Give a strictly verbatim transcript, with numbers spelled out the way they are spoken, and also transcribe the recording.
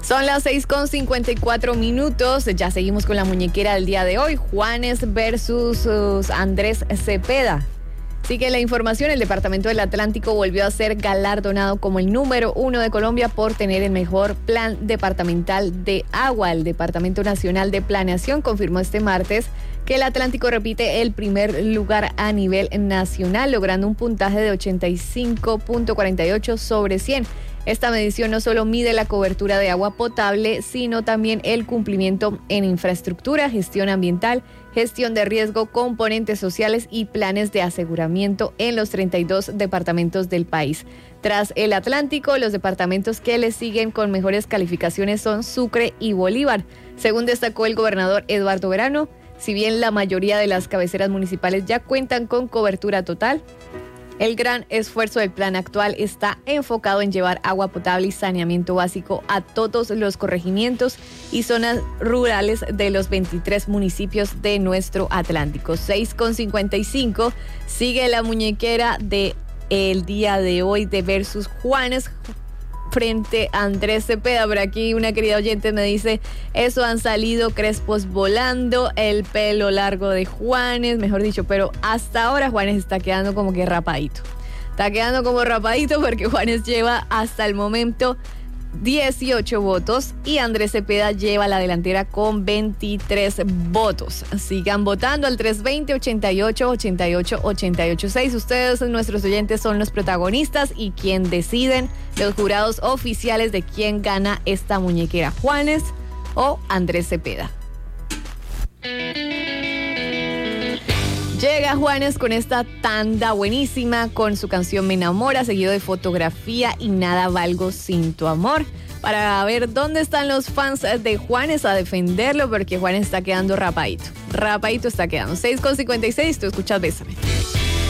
Son las seis con cincuenta y cuatro minutos. Ya seguimos con la muñequera del día de hoy. Juanes versus uh, Andrés Cepeda. Sigue la información. El Departamento del Atlántico volvió a ser galardonado como el número uno de Colombia por tener el mejor plan departamental de agua. El Departamento Nacional de Planeación confirmó este martes que el Atlántico repite el primer lugar a nivel nacional, logrando un puntaje de ochenta y cinco punto cuarenta y ocho sobre cien. Esta medición no solo mide la cobertura de agua potable, sino también el cumplimiento en infraestructura, gestión ambiental, gestión de riesgo, componentes sociales y planes de aseguramiento en los treinta y dos departamentos del país. Tras el Atlántico, los departamentos que le siguen con mejores calificaciones son Sucre y Bolívar. Según destacó el gobernador Eduardo Verano, si bien la mayoría de las cabeceras municipales ya cuentan con cobertura total, el gran esfuerzo del plan actual está enfocado en llevar agua potable y saneamiento básico a todos los corregimientos y zonas rurales de los veintitrés municipios de nuestro Atlántico. seis con cincuenta y cinco, sigue la muñequera de el día de hoy de versus Juanes frente a Andrés Cepeda. Por aquí una querida oyente me dice, eso han salido crespos volando, el pelo largo de Juanes, mejor dicho, pero hasta ahora Juanes está quedando como que rapadito. Está quedando como rapadito porque Juanes lleva hasta el momento dieciocho votos y Andrés Cepeda lleva la delantera con veintitrés votos. Sigan votando al tres veinte, ochenta y ocho, ochenta y ocho, ochenta y ocho seis. Ustedes, nuestros oyentes, son los protagonistas y quien deciden, los jurados oficiales de quién gana esta muñequera, Juanes o Andrés Cepeda. Llega Juanes con esta tanda buenísima con su canción Me Enamora, seguido de Fotografía y Nada Valgo Sin Tu Amor. Para ver dónde están los fans de Juanes a defenderlo, porque Juanes está quedando rapadito. Rapadito está quedando. seis con cincuenta y seis, tú escuchas Bésame.